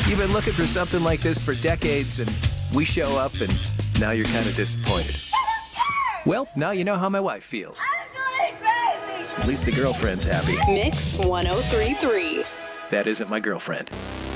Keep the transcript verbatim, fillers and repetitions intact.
You've been looking for something like this for decades, and we show up, and now you're kind of disappointed. Well, now you know how my wife feels. At least the girlfriend's happy. Mix one oh three point three. That isn't my girlfriend.